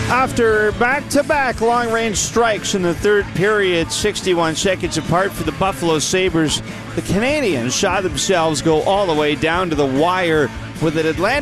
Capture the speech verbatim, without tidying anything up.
After back-to-back long-range strikes in the third period, sixty-one seconds apart for the Buffalo Sabres, the Canadiens shot themselves go all the way down to the wire with an Atlanta